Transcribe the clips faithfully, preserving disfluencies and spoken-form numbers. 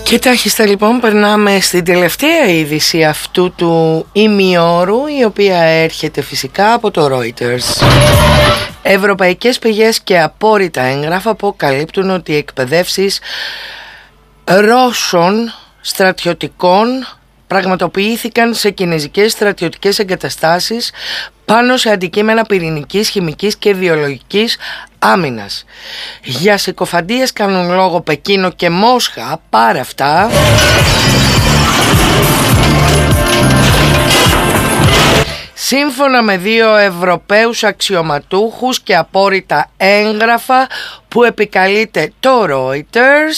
Και τάχιστα λοιπόν περνάμε στην τελευταία είδηση αυτού του ημιώρου, η οποία έρχεται φυσικά από το Reuters. Ευρωπαϊκές πηγές και απόρριτα έγγραφα αποκαλύπτουν ότι οι εκπαιδεύσεις Ρώσων στρατιωτικών πραγματοποιήθηκαν σε κινεζικές στρατιωτικές εγκαταστάσεις πάνω σε αντικείμενα πυρηνικής, χημικής και βιολογικής άμυνας. Για συκοφαντίες κάνουν λόγο Πεκίνο και Μόσχα, πάρα αυτά. Σύμφωνα με δύο Ευρωπαίους αξιωματούχους και απόρριτα έγγραφα που επικαλείται το Reuters,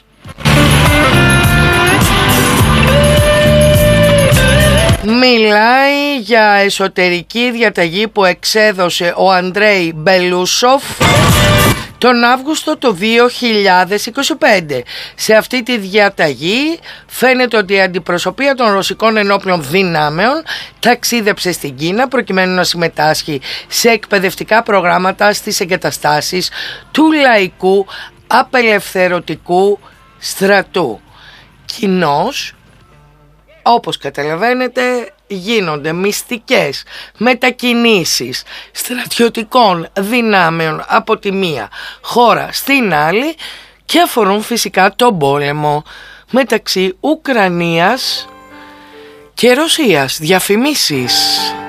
μιλάει για εσωτερική διαταγή που εξέδωσε ο Αντρέι Μπελούσοφ τον Αύγουστο του δύο χιλιάδες είκοσι πέντε. Σε αυτή τη διαταγή φαίνεται ότι η αντιπροσωπεία των ρωσικών ενόπλων δυνάμεων ταξίδεψε στην Κίνα προκειμένου να συμμετάσχει σε εκπαιδευτικά προγράμματα στις εγκαταστάσεις του Λαϊκού Απελευθερωτικού Στρατού. Κοινώς, όπως καταλαβαίνετε, γίνονται μυστικές μετακινήσεις στρατιωτικών δυνάμεων από τη μία χώρα στην άλλη και αφορούν φυσικά τον πόλεμο μεταξύ Ουκρανίας και Ρωσίας. Διαφημίσεις.